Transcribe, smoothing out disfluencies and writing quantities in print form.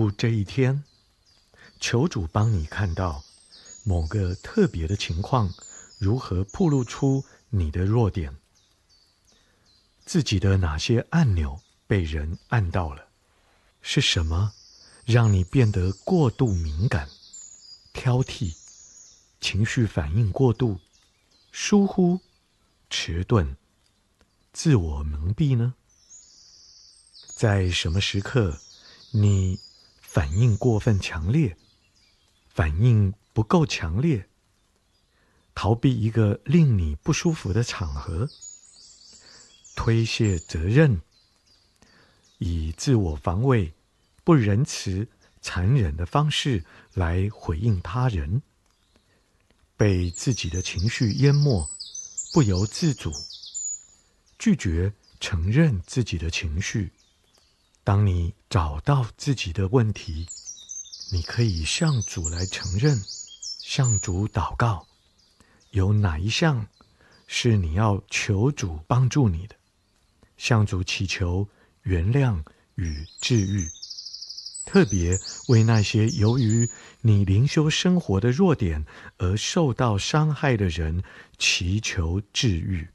入这一天，求主帮你看到某个特别的情况，如何暴露出你的弱点，自己的哪些按钮被人按到了，是什么让你变得过度敏感、挑剔、情绪反应过度、疏忽、迟钝、自我蒙蔽呢？在什么时刻你反应过分强烈，反应不够强烈，逃避一个令你不舒服的场合，推卸责任，以自我防卫、不仁慈、残忍的方式来回应他人，被自己的情绪淹没，不由自主，拒绝承认自己的情绪。当你找到自己的问题，你可以向主来承认，向主祷告，有哪一项是你要求主帮助你的，向主祈求原谅与治愈，特别为那些由于你灵修生活的弱点而受到伤害的人祈求治愈。